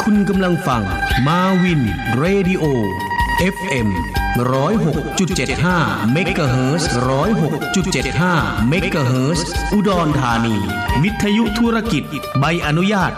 คุณกำลังฟังมาวินเรดิโอ FM 106.75 เมกะเฮิรตซ์ 106.75 เมกะเฮิรตซ์อุดรธานีวิทยุธุรกิจใบอนุญาต